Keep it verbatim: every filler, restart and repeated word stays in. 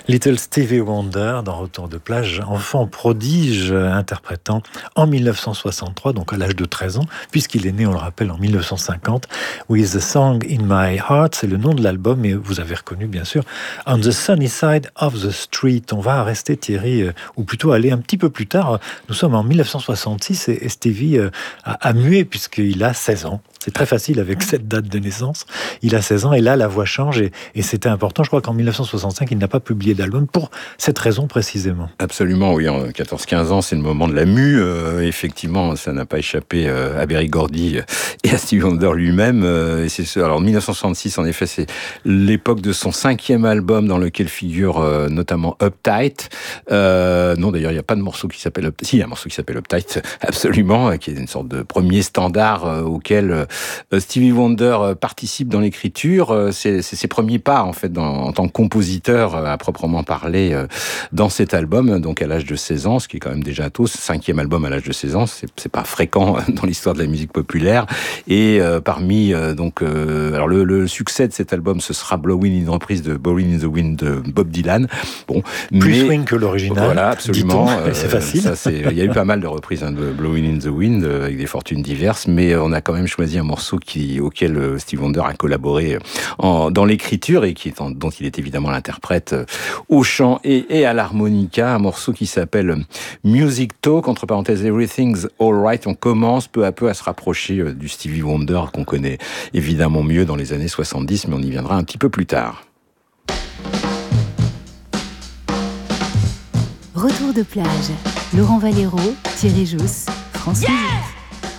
Little Stevie Wonder dans Retour de plage, enfant prodige interprétant en mille neuf cent soixante-trois, donc à l'âge de treize ans, puisqu'il est né, on le rappelle, en mille neuf cent cinquante. With a Song in My Heart, c'est le nom de l'album, et vous avez reconnu bien sûr On the Sunny Side of the Street. On va rester, Thierry, euh, ou plutôt aller un petit peu plus tard. Nous sommes en mille neuf cent soixante-six et, et Stevie euh, a, a mué puisqu'il a seize ans. C'est très facile avec cette date de naissance. Il a seize ans et là, la voix change et, et c'était important. Je crois qu'en mille neuf cent soixante-cinq, il n'a pas publié d'album pour cette raison précisément. Absolument, oui. En quatorze quinze ans, c'est le moment de la mue. Euh, effectivement, ça n'a pas échappé euh, à Berry Gordy et à Stevie Wonder lui-même. Euh, et c'est ce, alors, mille neuf cent soixante-six, en effet, c'est l'époque de son cinquième album dans lequel figure euh, notamment Uptight. Euh, non, d'ailleurs, il n'y a pas de morceau qui s'appelle Uptight. Si, il y a un morceau qui s'appelle Uptight, absolument, qui est une sorte de premier standard euh, auquel euh, Stevie Wonder euh, participe dans l'écriture. Euh, c'est, c'est ses premiers pas, en fait, dans, en tant que compositeur, euh, à proprement parler, euh, dans cet album, donc à l'âge de seize ans, ce qui est quand même déjà tôt. Cinquième album à l'âge de seize ans, c'est, c'est pas fréquent dans l'histoire de la musique populaire. Et euh, parmi, euh, donc, euh, alors le, le succès de cet album, ce sera Blowin', une reprise de Blowin' in the Wind de Bob Dylan. Bon, plus mais, swing que l'original. Voilà, absolument. Euh, c'est facile. Ça, c'est, il y a eu pas mal de reprises hein, de Blowin' in the Wind euh, avec des fortunes diverses, mais on a quand même choisi un morceau qui, auquel euh, Stevie Wonder a collaboré en, dans l'écriture et qui est en, dont il est évidemment l'interprète euh, au chant et, et à l'harmonica, un morceau qui s'appelle Music Talk, entre parenthèses Everything's Alright. On commence peu à peu à se rapprocher euh, du Stevie Wonder qu'on connaît évidemment mieux dans les années soixante-dix, mais on y viendra un petit peu plus tard. Retour de plage, Laurent Valero, Thierry Jousse, France Musique.